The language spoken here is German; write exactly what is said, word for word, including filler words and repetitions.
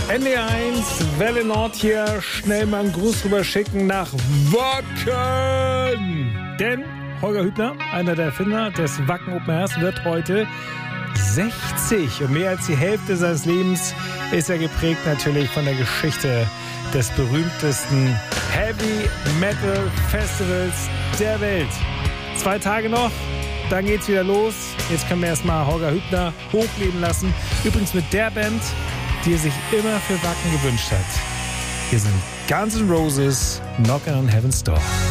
N D eins, Welle Nord hier. Schnell mal einen Gruß rüber schicken nach Wacken. Denn Holger Hübner, einer der Erfinder des Wacken Open Airs, wird heute sechzig. Und mehr als die Hälfte seines Lebens ist er geprägt natürlich von der Geschichte des berühmtesten Heavy Metal Festivals der Welt. Zwei Tage noch, dann geht's wieder los. Jetzt können wir erstmal Holger Hübner hochleben lassen. Übrigens mit der Band, die er sich immer für Wacken gewünscht hat. Hier sind Guns N' Roses, Knockin' on Heaven's Door.